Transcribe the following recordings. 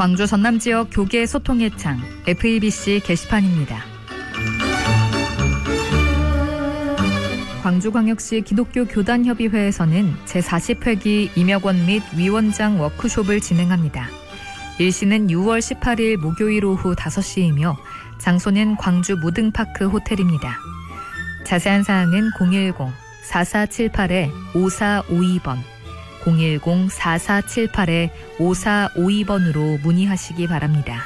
광주 전남 지역 교계 소통의 창 FEBC 게시판입니다. 광주광역시 기독교 교단협의회에서는 제40회기 임역원 및 위원장 워크숍을 진행합니다. 일시는 6월 18일 목요일 오후 5시이며 장소는 광주 무등파크 호텔입니다. 자세한 사항은 010-4478-5452번, 010-4478-5452번으로 문의하시기 바랍니다.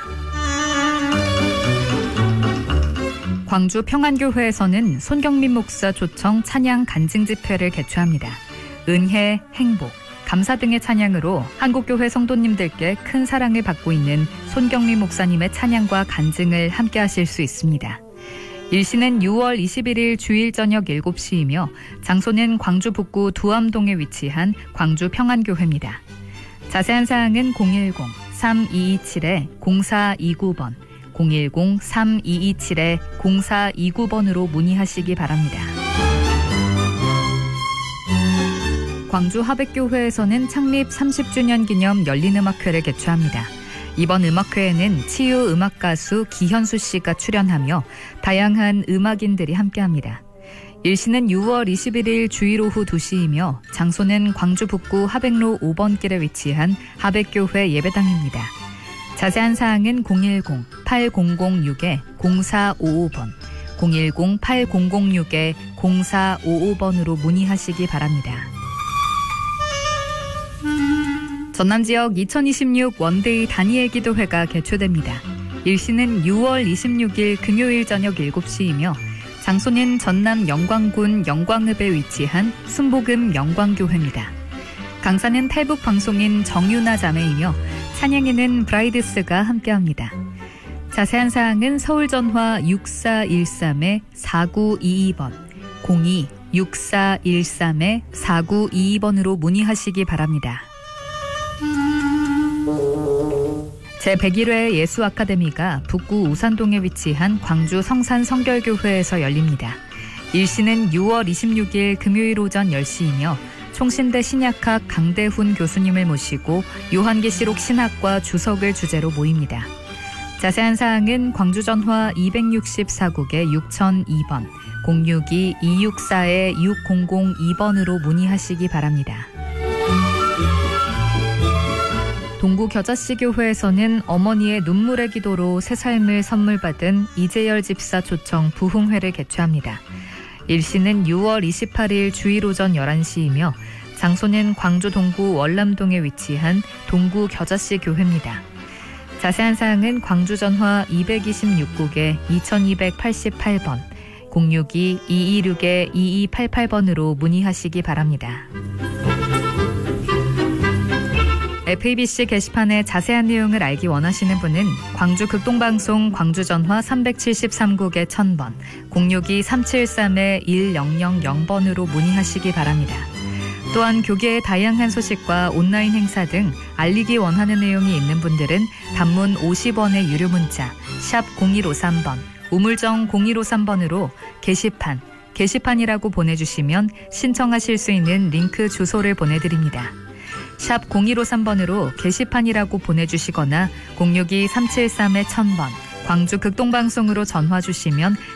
광주 평안교회에서는 손경민 목사 초청 찬양 간증 집회를 개최합니다. 은혜, 행복, 감사 등의 찬양으로 한국교회 성도님들께 큰 사랑을 받고 있는 손경민 목사님의 찬양과 간증을 함께 하실 수 있습니다. 일시는 6월 21일 주일 저녁 7시이며 장소는 광주 북구 두암동에 위치한 광주 평안교회입니다. 자세한 사항은 010-3227-0429번, 010-3227-0429번으로 문의하시기 바랍니다. 광주 하백교회에서는 창립 30주년 기념 열린음악회를 개최합니다. 이번 음악회에는 치유 음악가수 기현수 씨가 출연하며 다양한 음악인들이 함께합니다. 일시는 6월 21일 주일 오후 2시이며 장소는 광주 북구 하백로 5번 길에 위치한 하백교회 예배당입니다. 자세한 사항은 010-8006-0455번, 010-8006-0455번으로 문의하시기 바랍니다. 전남 지역 2026 원데이 다니엘 기도회가 개최됩니다. 일시는 6월 26일 금요일 저녁 7시이며 장소는 전남 영광군 영광읍에 위치한 순복음 영광교회입니다. 강사는 탈북 방송인 정유나 자매이며 찬양에는 브라이드스가 함께합니다. 자세한 사항은 서울 전화 6413-4922번, 02-6413-4922번으로 문의하시기 바랍니다. 제101회 예수아카데미가 북구 우산동에 위치한 광주 성산 성결교회에서 열립니다. 일시는 6월 26일 금요일 오전 10시이며 총신대 신약학 강대훈 교수님을 모시고 요한계시록 신학과 주석을 주제로 모입니다. 자세한 사항은 광주 전화 264국에 6002번, 062-264-6002번으로 문의하시기 바랍니다. 동구 겨자씨 교회에서는 어머니의 눈물의 기도로 새 삶을 선물 받은 이재열 집사 초청 부흥회를 개최합니다. 일시는 6월 28일 주일 오전 11시이며 장소는 광주 동구 월남동에 위치한 동구 겨자씨 교회입니다. 자세한 사항은 광주 전화 226국에 2288번, 062-226-2288번으로 문의하시기 바랍니다. FEBC 게시판에 자세한 내용을 알기 원하시는 분은 광주 극동방송 광주 전화 373국에 1000번, 062-373-1000번으로 문의하시기 바랍니다. 또한 교계의 다양한 소식과 온라인 행사 등 알리기 원하는 내용이 있는 분들은 단문 50원의 유료 문자 샵 0153번, 우물정 0153번으로 게시판이라고 보내주시면 신청하실 수 있는 링크 주소를 보내드립니다. 샵 0153번으로 게시판이라고 보내주시거나 062-373-1000번, 광주 극동방송으로 전화 주시면